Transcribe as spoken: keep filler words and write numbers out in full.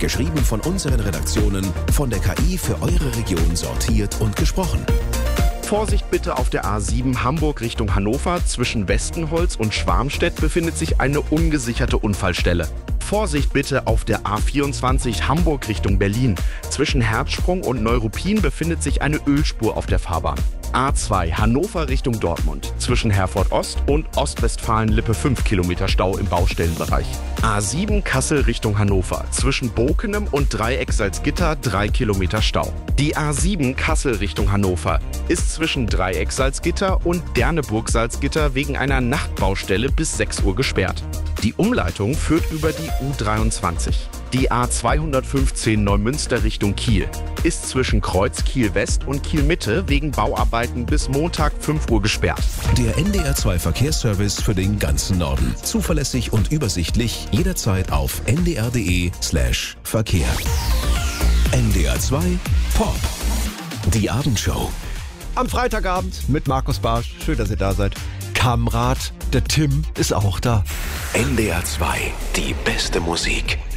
Geschrieben von unseren Redaktionen, von der K I für eure Region sortiert und gesprochen. Vorsicht bitte auf der A sieben Hamburg Richtung Hannover. Zwischen Westenholz und Schwarmstedt befindet sich eine ungesicherte Unfallstelle. Vorsicht bitte auf der A vierundzwanzig Hamburg Richtung Berlin. Zwischen Herzsprung und Neuruppin befindet sich eine Ölspur auf der Fahrbahn. A zwei Hannover Richtung Dortmund. Zwischen Herford Ost und Ostwestfalen-Lippe fünf Kilometer Stau im Baustellenbereich. A sieben Kassel Richtung Hannover. Zwischen Bokenem und Dreieck Salzgitter drei Kilometer Stau. Die A sieben Kassel Richtung Hannover ist zwischen Dreieck Salzgitter und Derneburg Salzgitter wegen einer Nachtbaustelle bis sechs Uhr gesperrt. Die Umleitung führt über die U dreiundzwanzig. Die A zweihundertfünfzehn Neumünster Richtung Kiel ist zwischen Kreuz Kiel West und Kiel Mitte wegen Bauarbeiten bis Montag fünf Uhr gesperrt. Der N D R zwei Verkehrsservice für den ganzen Norden. Zuverlässig und übersichtlich, jederzeit auf n d r punkt d e slash Verkehr. N D R zwei Pop. Die Abendshow. Am Freitagabend mit Markus Barsch. Schön, dass ihr da seid. Kamrat, der Tim ist auch da. N D R zwei, die beste Musik.